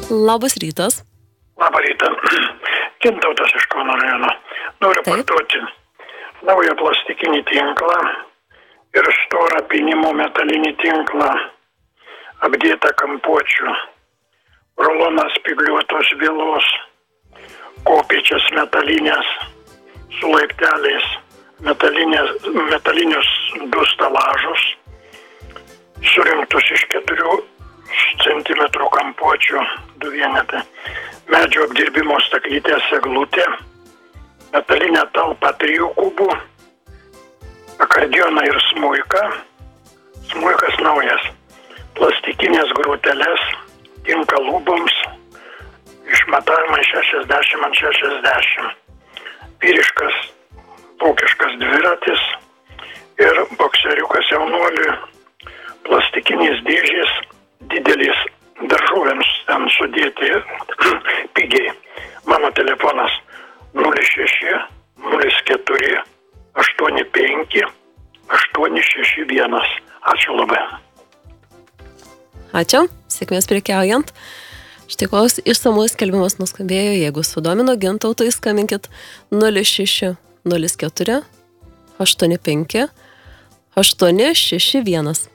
Labas rytas. Labą rytą. Gintautas iš Kauno rajono. Noriu parduoti naują plastikinį tinklą ir storą pynimo metalinį tinklą, apdėtą kampuočių, rulonas spygliuotos vielos, kopėčias metalinės su laipteliais, metalinius 2 stelažus, surinktus iš 4 cm kampuočių, 2 vienetai, medžio apdirbimo staklytės eglutė, metalinė talpa 3 kubų, akordeoną ir smuiką, smuikas naujas, plastikinės grūtelės, tinka lūboms, išmatavimai 60x60, vyriškas vokiškas dviratis ir bokseriukas jaunuoliui, plastikinės dėžės, didelis daržovėms ten sudėti pigiai. Mano telefonas 06 04 85 861. Ačiū labai. Ačiū, sėkmės prekiaujant. Štai koks išsamus skelbimas nuskambėjo, jeigu sudomino Gintautui, skambinkit 06 04 85 861.